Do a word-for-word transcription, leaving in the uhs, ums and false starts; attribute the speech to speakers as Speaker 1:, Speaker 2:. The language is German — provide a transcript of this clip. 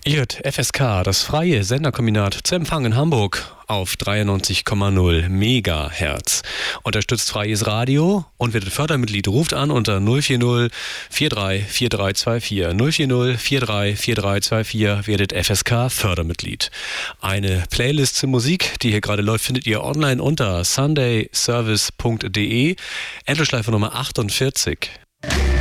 Speaker 1: Ihr hört F S K, das freie Senderkombinat, zu empfangen in Hamburg auf dreiundneunzig Komma null Megahertz. Unterstützt freies Radio und wird Fördermitglied. Ruft an unter null vier null vier drei vier drei zwei vier null vier null vier drei vier drei zwei vier, werdet F S K Fördermitglied. Eine Playlist zur Musik, die hier gerade läuft, findet ihr online unter sunday service punkt de, Endlosschleife Nummer achtundvierzig.